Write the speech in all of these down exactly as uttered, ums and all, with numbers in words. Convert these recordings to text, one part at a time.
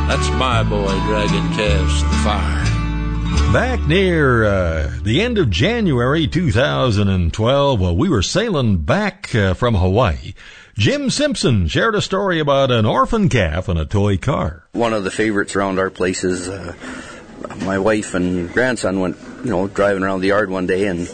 That's my boy dragging calves to the fire. Back near uh, the end of January two thousand twelve, while we were sailing back uh, from Hawaii, Jim Simpson shared a story about an orphan calf and a toy car. One of the favorites around our place is uh, my wife and grandson went, you know, driving around the yard one day and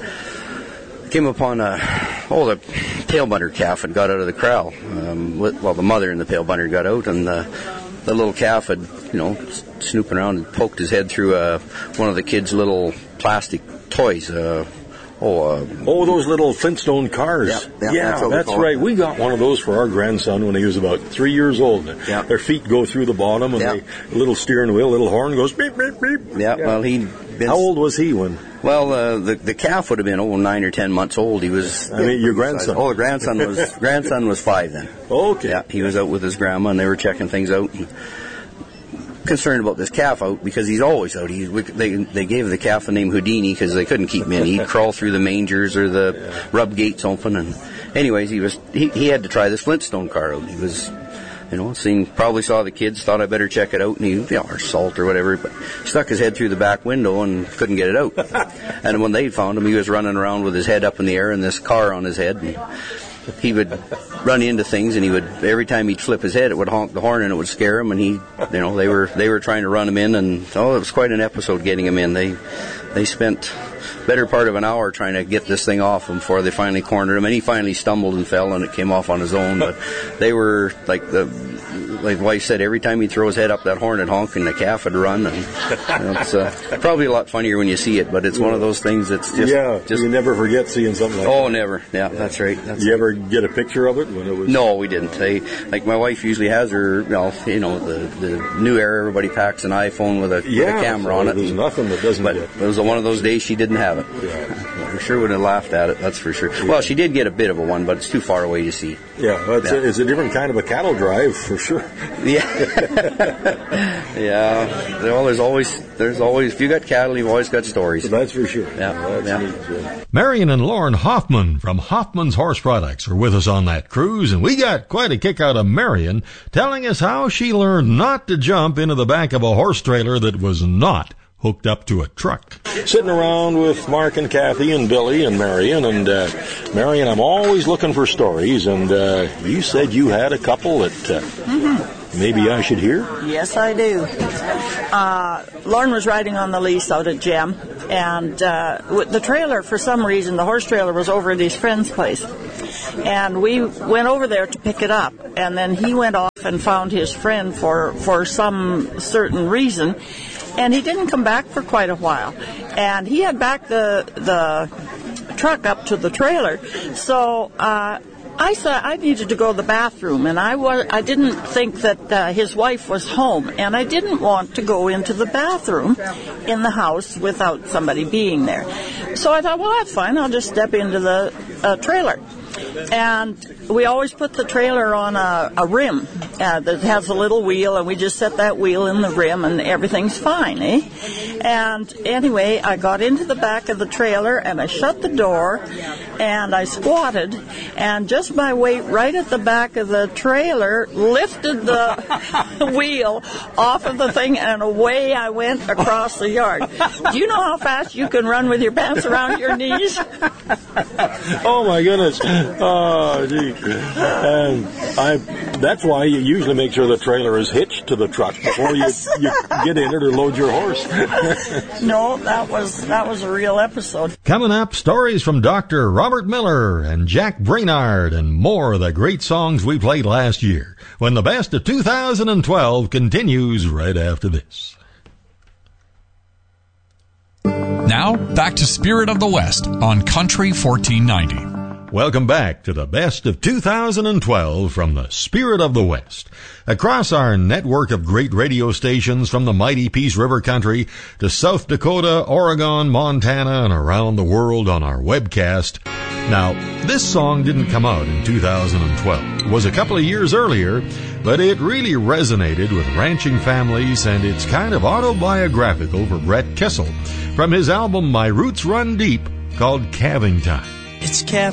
came upon a, oh, the pale bunter calf had got out of the corral. Um, well, the mother and the pale bunter got out, and the, the little calf had, you know, snooping around and poked his head through uh, one of the kids' little plastic toys. Uh, oh, uh, oh, those little Flintstone cars. Yeah, yeah, yeah that's, that's right. We got one of those for our grandson when he was about three years old. Yeah. Their feet go through the bottom, and yeah. they, a little steering wheel, a little horn goes beep, beep, beep. Yeah, yeah. Well, he. How old was he when? Well, uh, the the calf would have been oh nine or ten months old. He was. I mean, your grandson. Oh, the grandson was grandson was five then. Okay. Yeah, he was out with his grandma, and they were checking things out. And concerned about this calf out because he's always out. He, they they gave the calf the name Houdini because they couldn't keep him in. He'd crawl through the mangers or the yeah. rub gates open, and anyways, he was he, he had to try this Flintstone car out. He was. You know, seen, probably saw the kids, thought I better check it out, and he, you know, or salt or whatever, but stuck his head through the back window and couldn't get it out. And when they found him, he was running around with his head up in the air and this car on his head. And he would run into things, and he would, every time he'd flip his head, it would honk the horn, and it would scare him. And he, you know, they were they were trying to run him in, and oh, it was quite an episode getting him in. They they spent better part of an hour trying to get this thing off him before they finally cornered him, and he finally stumbled and fell, and it came off on his own. But they were like the like the wife said, every time he'd throw his head up, that horn would honk and the calf would run. And you know, it's uh, probably a lot funnier when you see it, but it's yeah. one of those things that's just yeah. Just, you never forget seeing something like oh, that. Oh, never. Yeah, that's right. That's Did you ever get a picture of it when it was? No, we didn't. I, like my wife usually has her. Well, you know, the the new era, everybody packs an iPhone with a, yeah, with a camera so on it. There's and, nothing that doesn't. But get. it was one of those days she didn't have it. Yeah. I'm sure would have laughed at it. That's for sure. Yeah. Well, she did get a bit of a one, but it's too far away to see. Yeah, well, it's, yeah. A, it's a different kind of a cattle drive for sure. Yeah. Yeah. Well, there's always there's always if you got cattle, you've always got stories. So that's for sure. Yeah. That's yeah. Neat, yeah. Marion and Lauren Hoffman from Hoffman's Horse Products are with us on that cruise, and we got quite a kick out of Marion telling us how she learned not to jump into the back of a horse trailer that was not hooked up to a truck. Sitting around with Mark and Kathy and Billy and Marion, and uh, Marion, I'm always looking for stories, and uh, you said you had a couple that uh, mm-hmm. maybe I should hear? Yes, I do. Uh, Lauren was riding on the lease out at Gem, and uh, with the trailer, for some reason, the horse trailer was over at his friend's place. And we went over there to pick it up, and then he went off and found his friend for, for some certain reason, and he didn't come back for quite a while. And he had backed the the truck up to the trailer, so uh, I said I needed to go to the bathroom, and I was I didn't think that uh, his wife was home, and I didn't want to go into the bathroom in the house without somebody being there. So I thought, well, that's fine. I'll just step into the uh, trailer. And we always put the trailer on a, a rim uh, that has a little wheel, and we just set that wheel in the rim, and everything's fine, eh? And anyway, I got into the back of the trailer, and I shut the door, and I squatted, and just my weight right at the back of the trailer lifted the wheel off of the thing, and away I went across the yard. Do you know how fast you can run with your pants around your knees? Oh, my goodness. Oh, gee. And I, that's why you usually make sure the trailer is hitched to the truck before you, you get in it or load your horse. No, that was that was a real episode. Coming up, stories from Doctor Robert Miller and Jack Brainard, and more of the great songs we played last year, when the best of two thousand twelve continues right after this. Now, back to Spirit of the West on Country fourteen ninety. Welcome back to the best of two thousand twelve from the Spirit of the West. Across our network of great radio stations from the mighty Peace River country to South Dakota, Oregon, Montana, and around the world on our webcast. Now, this song didn't come out in two thousand twelve. It was a couple of years earlier, but it really resonated with ranching families, and it's kind of autobiographical for Brett Kissel from his album My Roots Run Deep, called Calving Time. It's calving